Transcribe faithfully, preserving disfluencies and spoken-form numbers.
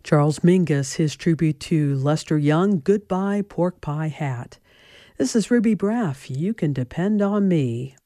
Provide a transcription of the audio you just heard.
Charles Mingus, his tribute to Lester Young, Goodbye Pork Pie Hat. This is Ruby Braff. You can depend on me.